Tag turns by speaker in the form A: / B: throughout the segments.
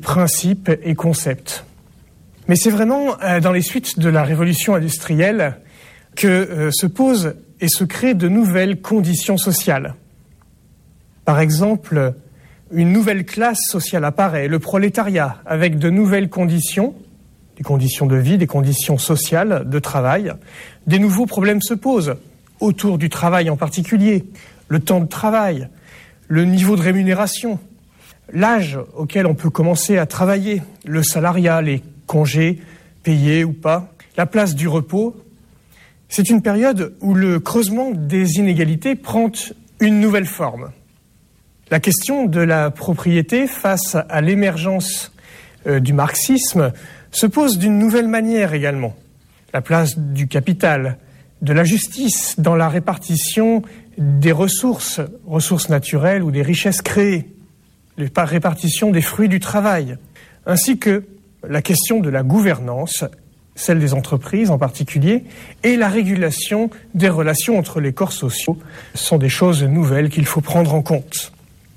A: principes et concepts. Mais c'est vraiment dans les suites de la révolution industrielle que se posent et se créent de nouvelles conditions sociales. Par exemple, une nouvelle classe sociale apparaît, le prolétariat, avec de nouvelles conditions, des conditions de vie, des conditions sociales, de travail. Des nouveaux problèmes se posent, autour du travail en particulier, le temps de travail, le niveau de rémunération, l'âge auquel on peut commencer à travailler, le salariat, les congés payés ou pas, la place du repos. C'est une période où le creusement des inégalités prend une nouvelle forme. La question de la propriété face à l'émergence du marxisme se pose d'une nouvelle manière également. La place du capital, de la justice dans la répartition des ressources naturelles ou des richesses créées, la répartition des fruits du travail, ainsi que la question de la gouvernance, celle des entreprises en particulier, et la régulation des relations entre les corps sociaux sont des choses nouvelles qu'il faut prendre en compte.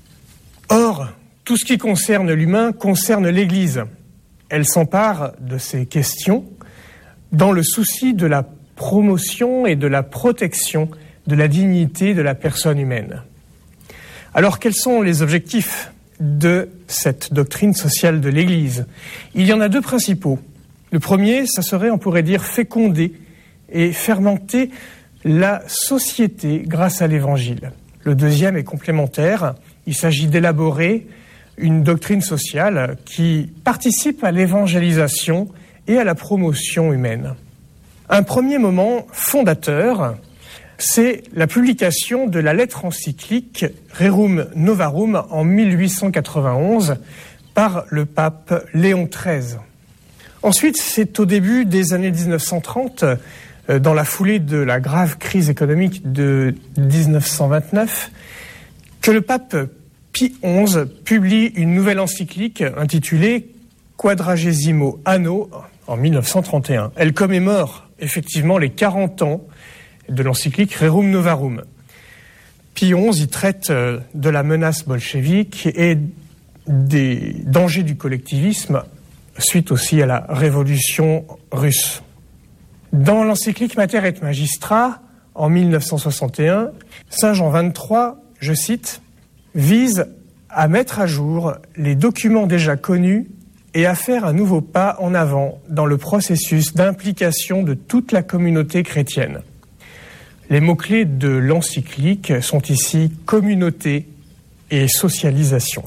A: Or, tout ce qui concerne l'humain concerne l'Église. Elle s'empare de ces questions dans le souci de la promotion et de la protection de la dignité de la personne humaine. Alors, quels sont les objectifs de cette doctrine sociale de l'Église? Il y en a deux principaux. Le premier, ça serait, on pourrait dire, féconder et fermenter la société grâce à l'Évangile. Le deuxième est complémentaire. Il s'agit d'élaborer une doctrine sociale qui participe à l'évangélisation et à la promotion humaine. Un premier moment fondateur, c'est la publication de la lettre encyclique Rerum Novarum en 1891 par le pape Léon XIII. Ensuite, c'est au début des années 1930, dans la foulée de la grave crise économique de 1929, que le pape Pie XI publie une nouvelle encyclique intitulée Quadragesimo Anno en 1931. Elle commémore effectivement les 40 ans de l'encyclique Rerum Novarum. Pie XI y traite de la menace bolchevique et des dangers du collectivisme suite aussi à la révolution russe. Dans l'encyclique Mater et Magistra, en 1961, Saint Jean XXIII, je cite, vise à mettre à jour les documents déjà connus et à faire un nouveau pas en avant dans le processus d'implication de toute la communauté chrétienne. Les mots-clés de l'encyclique sont ici communauté et socialisation.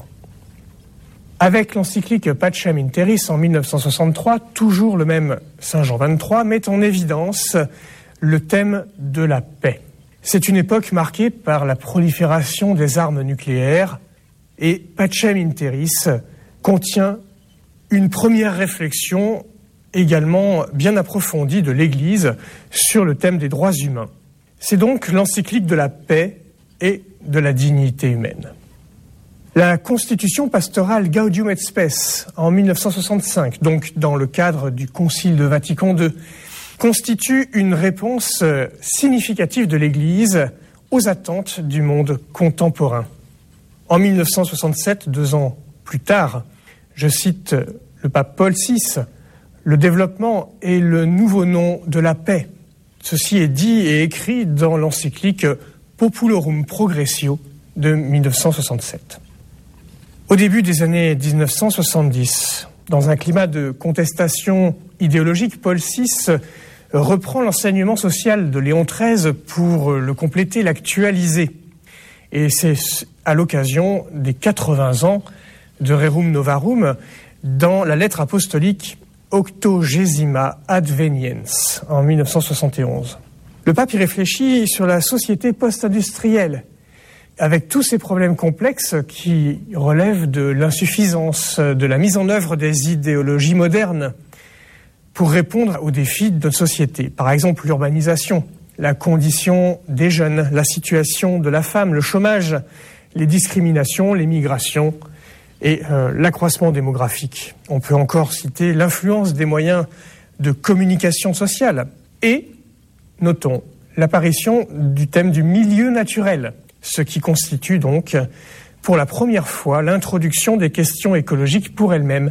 A: Avec l'encyclique Pacem in Terris en 1963, toujours le même Saint Jean XXIII met en évidence le thème de la paix. C'est une époque marquée par la prolifération des armes nucléaires et Pacem in Terris contient une première réflexion également bien approfondie de l'Église sur le thème des droits humains. C'est donc l'encyclique de la paix et de la dignité humaine. La constitution pastorale Gaudium et Spes en 1965, donc dans le cadre du Concile de Vatican II, constitue une réponse significative de l'Église aux attentes du monde contemporain. En 1967, 2 ans plus tard, je cite le pape Paul VI, le développement est le nouveau nom de la paix. Ceci est dit et écrit dans l'encyclique Populorum Progressio de 1967. Au début des années 1970, dans un climat de contestation idéologique, Paul VI reprend l'enseignement social de Léon XIII pour le compléter, l'actualiser. Et c'est à l'occasion des 80 ans de Rerum Novarum dans la lettre apostolique Octogesima Adveniens en 1971. Le pape y réfléchit sur la société post-industrielle, avec tous ces problèmes complexes qui relèvent de l'insuffisance de la mise en œuvre des idéologies modernes pour répondre aux défis de notre société. Par exemple, l'urbanisation, la condition des jeunes, la situation de la femme, le chômage, les discriminations, les migrations et l'accroissement démographique. On peut encore citer l'influence des moyens de communication sociale et, notons, l'apparition du thème du milieu naturel, ce qui constitue donc pour la première fois l'introduction des questions écologiques pour elles-mêmes